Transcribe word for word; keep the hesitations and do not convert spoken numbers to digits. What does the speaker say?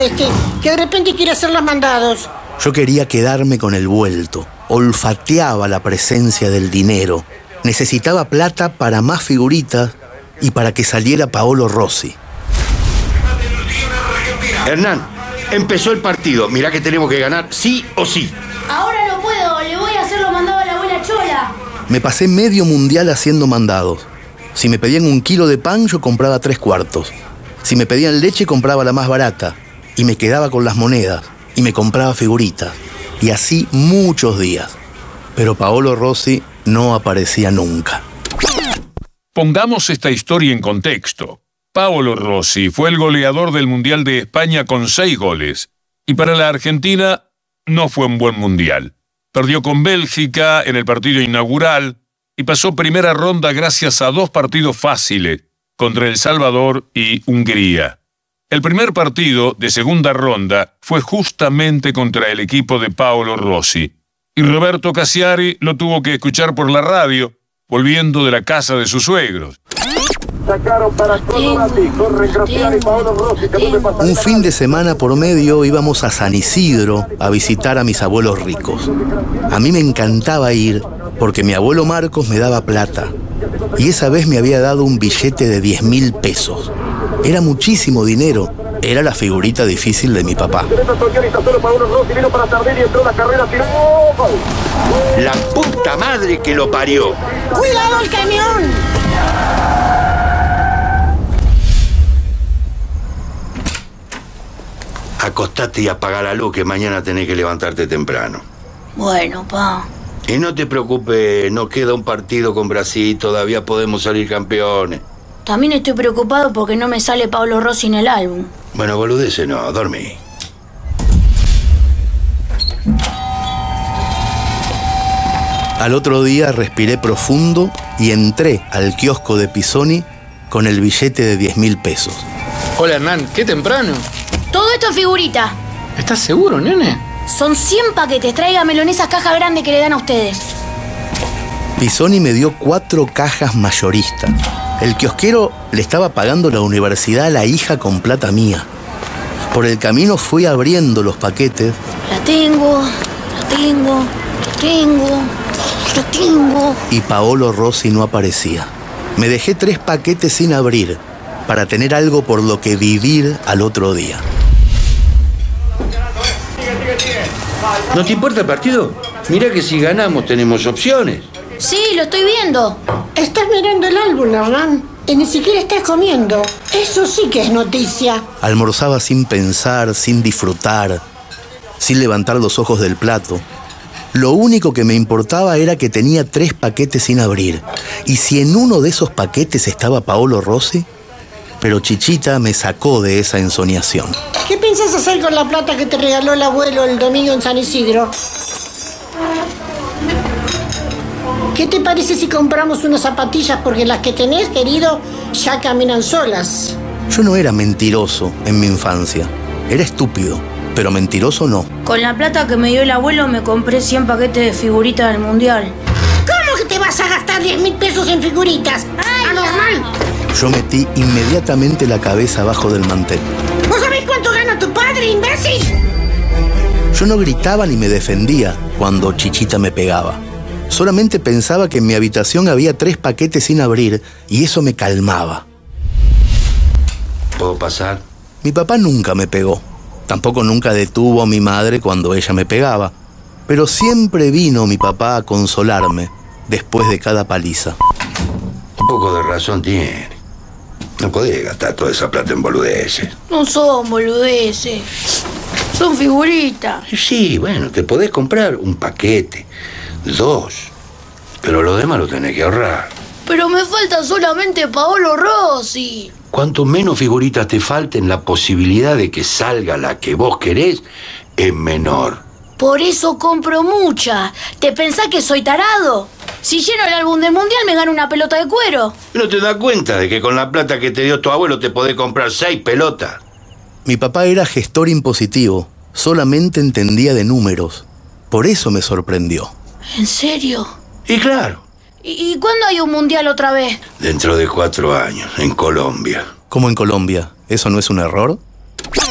Este, que de repente quiere hacer los mandados. Yo quería quedarme con el vuelto. Olfateaba la presencia del dinero. Necesitaba plata para más figuritas y para que saliera Paolo Rossi. Hernán, empezó el partido. Mirá que tenemos que ganar sí o sí. Ahora no puedo, le voy a hacer los mandados a la abuela Chola. Me pasé medio mundial haciendo mandados. Si me pedían un kilo de pan, yo compraba tres cuartos. Si me pedían leche, compraba la más barata. Y me quedaba con las monedas. Y me compraba figuritas. Y así muchos días. Pero Paolo Rossi no aparecía nunca. Pongamos esta historia en contexto. Paolo Rossi fue el goleador del Mundial de España con seis goles. Y para la Argentina no fue un buen mundial. Perdió con Bélgica en el partido inaugural y pasó primera ronda gracias a dos partidos fáciles contra El Salvador y Hungría. El primer partido de segunda ronda fue justamente contra el equipo de Paolo Rossi. Y Roberto Cassiari lo tuvo que escuchar por la radio, volviendo de la casa de sus suegros. Un fin de semana por medio íbamos a San Isidro a visitar a mis abuelos ricos. A mí me encantaba ir porque mi abuelo Marcos me daba plata. Y esa vez me había dado un billete de diez mil pesos. Era muchísimo dinero. Era la figurita difícil de mi papá. La puta madre que lo parió. ¡Cuidado el camión! Acostate y apaga la luz que mañana tenés que levantarte temprano. Bueno, pa. Y no te preocupes, nos queda un partido con Brasil, todavía podemos salir campeones. También estoy preocupado porque no me sale Paolo Rossi en el álbum. Bueno, boludece no, dormí. Al otro día respiré profundo y entré al kiosco de Pisoni con el billete de diez mil pesos. Hola, Hernán, qué temprano. Todo esto es figurita. ¿Estás seguro, nene? Son cien paquetes, tráigamelo en esas cajas grandes que le dan a ustedes. Pisoni me dio cuatro cajas mayoristas. El kiosquero le estaba pagando la universidad a la hija con plata mía. Por el camino fui abriendo los paquetes. La tengo, la tengo, la tengo, la tengo. Y Paolo Rossi no aparecía. Me dejé tres paquetes sin abrir para tener algo por lo que vivir al otro día. ¿No te importa el partido? Mira que si ganamos tenemos opciones. Sí, lo estoy viendo. Estás mirando el álbum, Hernán. Y ni siquiera estás comiendo. Eso sí que es noticia. Almorzaba sin pensar, sin disfrutar, sin levantar los ojos del plato. Lo único que me importaba era que tenía tres paquetes sin abrir. Y si en uno de esos paquetes estaba Paolo Rossi, pero Chichita me sacó de esa ensoñación. ¿Qué piensas hacer con la plata que te regaló el abuelo el domingo en San Isidro? ¿Qué te parece si compramos unas zapatillas? Porque las que tenés, querido, ya caminan solas. Yo no era mentiroso en mi infancia. Era estúpido, pero mentiroso no. Con la plata que me dio el abuelo me compré cien paquetes de figuritas del mundial. ¿Cómo que te vas a gastar diez mil pesos en figuritas? Ay, ¡anormal! Yo metí inmediatamente la cabeza abajo del mantel. ¿Vos sabés cuánto gana tu padre, imbécil? Yo no gritaba ni me defendía cuando Chichita me pegaba. Solamente pensaba que en mi habitación había tres paquetes sin abrir y eso me calmaba. ¿Puedo pasar? Mi papá nunca me pegó. Tampoco nunca detuvo a mi madre cuando ella me pegaba. Pero siempre vino mi papá a consolarme después de cada paliza. Un poco de razón tiene. No podés gastar toda esa plata en boludeces. No son boludeces. Son figuritas. Sí, bueno, te podés comprar un paquete, dos, pero lo demás lo tenés que ahorrar. Pero me falta solamente Paolo Rossi. Cuanto menos figuritas te falten, la posibilidad de que salga la que vos querés es menor. Por eso compro muchas. ¿Te pensás que soy tarado? Si lleno el álbum del mundial me gano una pelota de cuero. ¿No te das cuenta de que con la plata que te dio tu abuelo te podés comprar seis pelotas? Mi papá era gestor impositivo. Solamente entendía de números. Por eso me sorprendió. ¿En serio? Y claro. ¿Y, y cuándo hay un mundial otra vez? Dentro de cuatro años, en Colombia. ¿Cómo en Colombia? ¿Eso no es un error?